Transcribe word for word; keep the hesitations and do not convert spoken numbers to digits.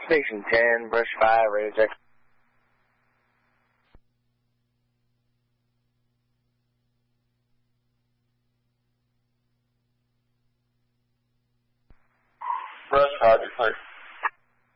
Station ten, Brush five, ready to check. Brush five, declare.